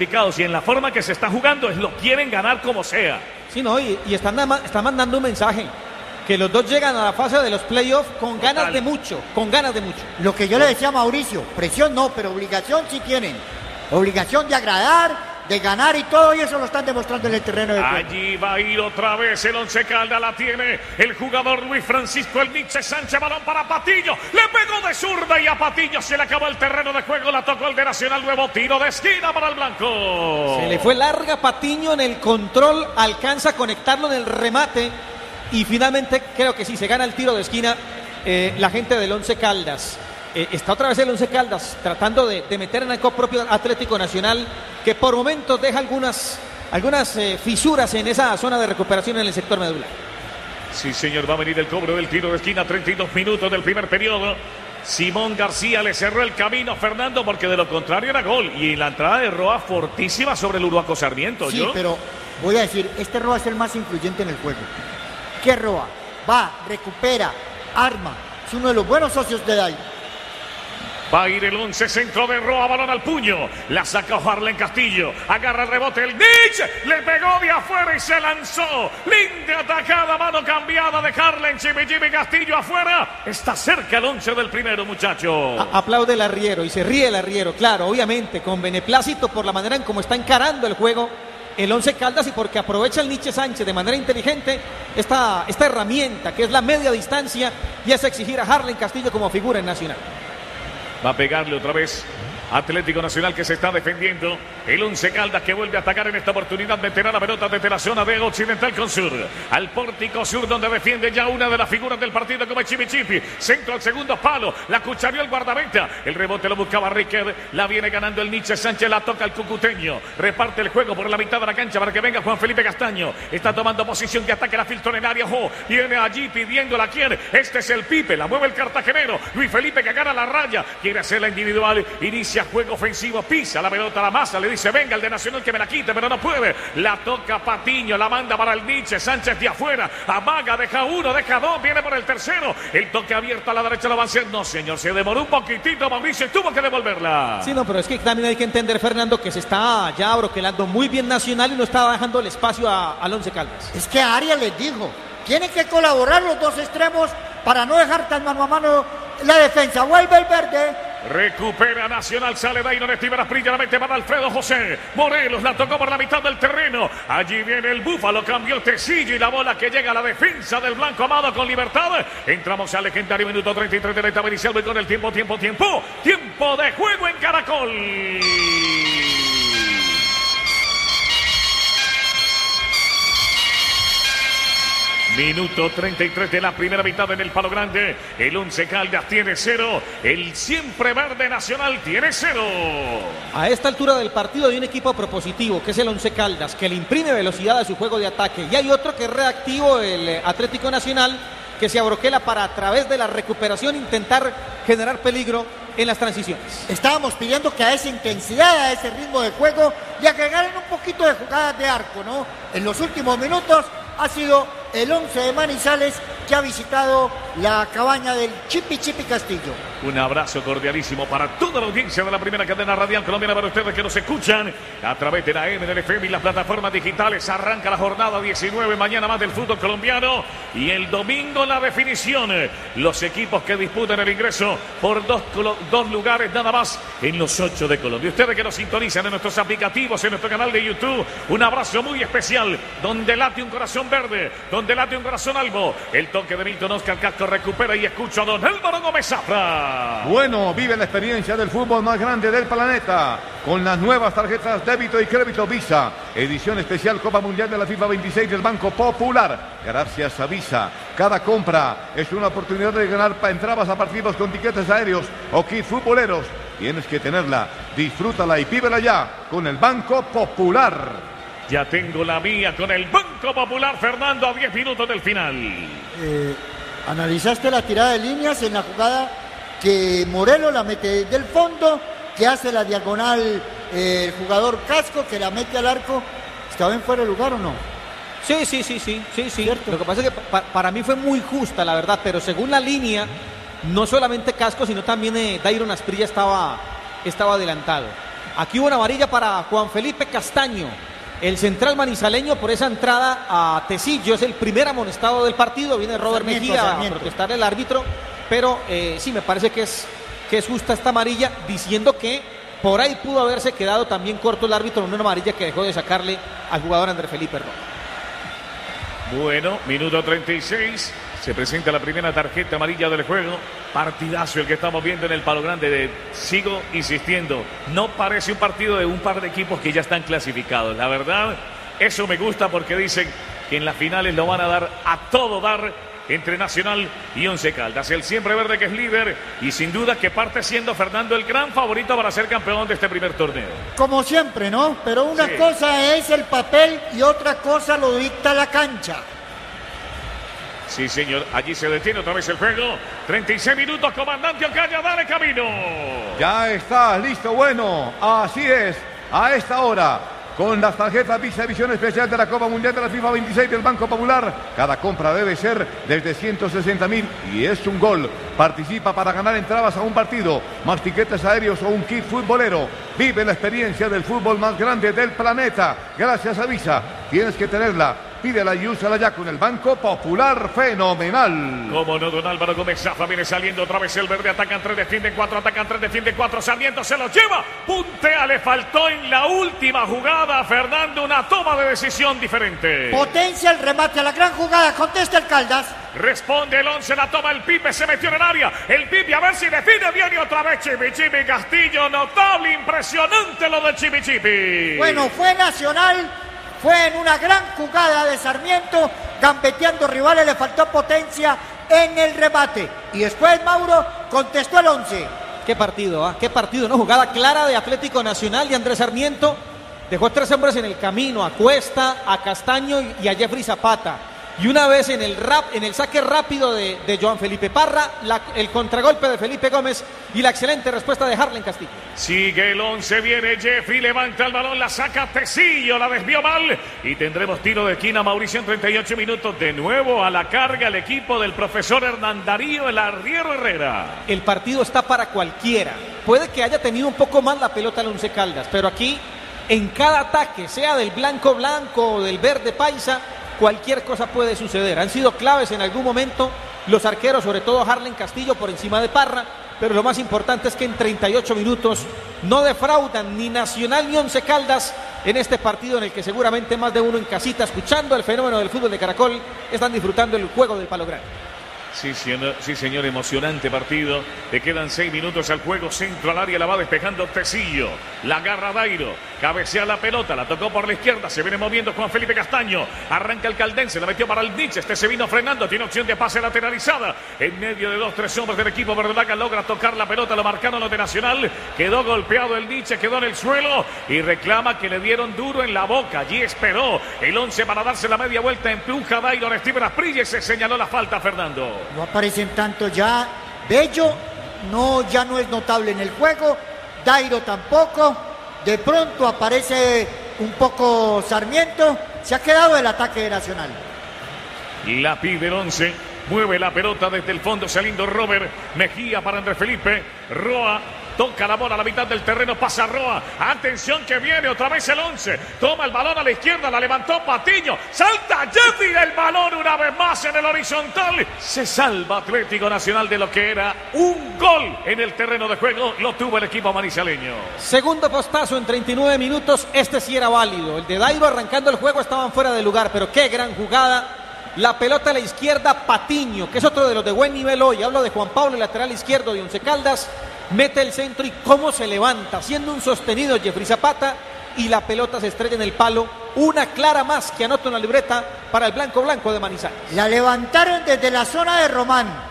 Y en la forma que se está jugando lo quieren ganar como sea. Sí, no, y están mandando un mensaje. Que los dos llegan a la fase de los playoffs con ganas de mucho, Lo que yo le decía a Mauricio, presión no, pero obligación sí tienen. Obligación de agradar, de ganar y todo, y eso lo están demostrando en el terreno de juego. Allí va a ir otra vez el Once Caldas, la tiene el jugador Luis Francisco El Nietzsche Sánchez, balón para Patiño, le pegó de zurda y a Patiño se le acabó el terreno de juego, la tocó el de Nacional, nuevo tiro de esquina para el blanco. Se le fue larga Patiño en el control, alcanza a conectarlo en el remate y finalmente creo que sí, se gana el tiro de esquina la gente del Once Caldas. Está otra vez el Once Caldas tratando de meter en el propio Atlético Nacional, que por momentos deja algunas fisuras en esa zona de recuperación en el sector medular. Sí, señor, va a venir el cobro del tiro de esquina, 32 minutos del primer periodo. Simón García le cerró el camino a Fernando porque de lo contrario era gol. Y la entrada de Roa fortísima sobre el Uruaco Sarmiento. Sí, pero voy a decir, este Roa es el más influyente en el juego. ¿Qué Roa? Va, recupera, arma. Es uno de los buenos socios de Dai. Va a ir el 11, centro de Roa, balón al puño. La saca Harlen Castillo. Agarra el rebote el Nietzsche. Le pegó de afuera y se lanzó. Linda atacada, mano cambiada de Harlen. Jimmy Castillo afuera. Está cerca el 11 del primero, muchacho. Aplaude el arriero y se ríe el arriero. Claro, obviamente, con beneplácito por la manera en cómo está encarando el juego el Once Caldas y porque aprovecha el Nietzsche Sánchez de manera inteligente esta herramienta que es la media distancia y es exigir a Harlen Castillo como figura en Nacional. Va a pegarle otra vez Atlético Nacional que se está defendiendo. El Once Caldas que vuelve a atacar en esta oportunidad. Meterá la pelota desde la zona de occidental con sur. Al pórtico sur donde defiende ya una de las figuras del partido como Chipi. Centro al segundo palo. La cuchareó el guardameta. El rebote lo buscaba Riquet. La viene ganando el Nietzsche Sánchez. La toca el cucuteño. Reparte el juego por la mitad de la cancha para que venga Juan Felipe Castaño. Está tomando posición de ataque. La filtró en el área. Viene allí pidiéndola. ¿Quién? Este es el Pipe. La mueve el cartagenero. Luis Felipe que gana la raya. Quiere hacerla individual. Inicia juego ofensivo, pisa la pelota a la masa, le dice venga el de Nacional que me la quite, pero no puede, la toca Patiño, la manda para el Nietzsche Sánchez de afuera, amaga, deja uno, deja dos, viene por el tercero, el toque abierto a la derecha lo va a hacer, no señor, se demoró un poquitito Mauricio y tuvo que devolverla. Sí, no, pero es que también hay que entender, Fernando, que se está ya broquelando muy bien Nacional y no estaba dejando el espacio al Once Caldas. Es que Arias les dijo, tienen que colaborar los dos extremos para no dejar tan mano a mano la defensa, vuelve el verde. Recupera Nacional, sale Dairon Estiveras, brilla la mete para Alfredo José Morelos, la tocó por la mitad del terreno, allí viene el Búfalo, cambió Tecillo y la bola que llega a la defensa del blanco Amado con libertad. Entramos al legendario minuto 33 de la etapa inicial y con el tiempo de juego en Caracol. Minuto 33 de la primera mitad en el Palo Grande. El Once Caldas tiene 0. El siempre verde Nacional tiene 0. A esta altura del partido hay un equipo propositivo, que es el Once Caldas, que le imprime velocidad a su juego de ataque. Y hay otro que es reactivo, el Atlético Nacional, que se abroquela para a través de la recuperación intentar generar peligro en las transiciones. Estábamos pidiendo que a esa intensidad, a ese ritmo de juego, le agregaran un poquito de jugadas de arco, ¿no? En los últimos minutos ha sido el 11 de Manizales que ha visitado la cabaña del Chipi Castillo. Un abrazo cordialísimo para toda la audiencia de la primera cadena radial colombiana, para ustedes que nos escuchan a través de la M, del FM y las plataformas digitales. Arranca la jornada 19, mañana más del fútbol colombiano y el domingo la definición. Los equipos que disputan el ingreso por dos lugares nada más en los 8 de Colombia. Ustedes que nos sintonizan en nuestros aplicativos, en nuestro canal de YouTube, un abrazo muy especial, donde late un corazón verde, donde late un corazón albo. El toque de Milton Oscar Castro recupera y escucha a don Álvaro Gómez Zafra. Bueno, vive la experiencia del fútbol más grande del planeta con las nuevas tarjetas débito y crédito Visa, edición especial Copa Mundial de la FIFA 26 del Banco Popular. Gracias a Visa, cada compra es una oportunidad de ganar entradas a partidos con tiquetes aéreos o kits futboleros. Tienes que tenerla, disfrútala y pídela ya con el Banco Popular. Ya tengo la mía con el Banco Popular, Fernando, a 10 minutos del final. ¿Analizaste la tirada de líneas en la jugada que Morelos la mete desde el fondo, que hace la diagonal el jugador Casco, que la mete al arco? ¿Estaba en fuera de lugar o no? Sí. Lo que pasa es que para mí fue muy justa, la verdad, pero según la línea, no solamente Casco, sino también Dairon Asprilla estaba adelantado. Aquí hubo una amarilla para Juan Felipe Castaño, el central manizaleño, por esa entrada a Tecillo. Es el primer amonestado del partido. Viene Robert Mejía a protestarle al árbitro, pero sí, me parece que es justa esta amarilla, diciendo que por ahí pudo haberse quedado también corto el árbitro en una amarilla que dejó de sacarle al jugador Andrés Felipe Roa. Bueno, minuto 36. Se presenta la primera tarjeta amarilla del juego. Partidazo el que estamos viendo en el Palo Grande. Sigo insistiendo, no parece un partido de un par de equipos que ya están clasificados. La verdad, eso me gusta porque dicen que en las finales lo van a dar a todo dar entre Nacional y Once Caldas. El siempre verde que es líder y sin duda que parte siendo Fernando el gran favorito para ser campeón de este primer torneo. Como siempre, ¿no? Pero una cosa es el papel y otra cosa lo dicta la cancha. Sí, señor. Allí se detiene otra vez el juego. 36 minutos, comandante Ocaña, dale camino. Ya está listo, bueno, así es, a esta hora, con las tarjetas Visa Edición Especial de la Copa Mundial de la FIFA 26 del Banco Popular. Cada compra debe ser desde 160.000 y es un gol. Participa para ganar entradas a un partido, más tiquetes aéreos o un kit futbolero. Vive la experiencia del fútbol más grande del planeta. Gracias a Visa, tienes que tenerla. Pídela y úsala ya con el Banco Popular. Fenomenal. Como no, don Álvaro Gómez Zafra viene saliendo otra vez el verde. Atacan 3, defienden 4, atacan 3, defienden 4. Sarmiento se los lleva. Puntea, le faltó en la última jugada a Fernando una toma de decisión diferente. Potencia el remate a la gran jugada. Contesta el Caldas. Responde el 11, la toma el Pipe, se metió en el área. El Pipe a ver si define bien y otra vez Chipi Castillo. Notable, impresionante lo del Chipi. Bueno, fue Nacional. Fue en una gran jugada de Sarmiento, gambeteando rivales, le faltó potencia en el remate. Y después Mauro contestó el 11. Qué partido, qué partido, ¿no? Jugada clara de Atlético Nacional y Andrés Sarmiento. Dejó 3 hombres en el camino, a Cuesta, a Castaño y a Jeffrey Zapata. Y una vez en el saque rápido de Joan Felipe Parra, el contragolpe de Felipe Gómez y la excelente respuesta de Harlen Castillo. Sigue el 11, viene Jeffrey, levanta el balón, la saca Tecillo, la desvió mal y tendremos tiro de esquina, Mauricio, en 38 minutos. De nuevo a la carga el equipo del profesor Hernán Darío, el arriero Herrera. El partido está para cualquiera. Puede que haya tenido un poco más la pelota el Once Caldas, pero aquí en cada ataque, sea del blanco o del verde paisa, cualquier cosa puede suceder. Han sido claves en algún momento los arqueros, sobre todo Harlen Castillo por encima de Parra, pero lo más importante es que en 38 minutos no defraudan ni Nacional ni Once Caldas en este partido en el que seguramente más de uno en casita, escuchando el fenómeno del fútbol de Caracol, están disfrutando el juego del Palo Grande. Sí, señor, emocionante partido. Le quedan 6 minutos al juego. Centro al área, la va despejando Tecillo. La agarra Dairo. Cabecea la pelota, la tocó por la izquierda. Se viene moviendo Juan Felipe Castaño. Arranca el caldense, la metió para el Nietzsche. Este se vino frenando, tiene opción de pase lateralizada. En medio de 2-3 hombres del equipo verdolaga logra tocar la pelota. Lo marcaron los de Nacional. Quedó golpeado el Nietzsche, quedó en el suelo y reclama que le dieron duro en la boca. Allí esperó el 11 para darse la media vuelta. Empuja Dairo a Steven Asprilla y se señaló la falta, Fernando. No aparecen tanto ya. Bello ya no es notable en el juego. Dairo tampoco. De pronto aparece un poco Sarmiento. Se ha quedado el ataque de Nacional. La pide el 11. Mueve la pelota desde el fondo saliendo Robert Mejía para Andrés Felipe. Roa toca la bola a la mitad del terreno, pasa Roa. Atención que viene otra vez el 11. Toma el balón a la izquierda, la levantó Patiño. Salta Jeffrey, el balón una vez más en el horizontal. Se salva Atlético Nacional de lo que era un gol en el terreno de juego. Lo tuvo el equipo manizaleño. Segundo postazo en 39 minutos. Este sí era válido. El de Dairo arrancando el juego estaban fuera de lugar, pero qué gran jugada. La pelota a la izquierda, Patiño, que es otro de los de buen nivel hoy. Hablo de Juan Pablo, el lateral izquierdo de Once Caldas. Mete el centro y cómo se levanta, haciendo un sostenido Jeffrey Zapata y la pelota se estrella en el palo. Una clara más que anota una libreta para el blanco de Manizales. La levantaron desde la zona de Román.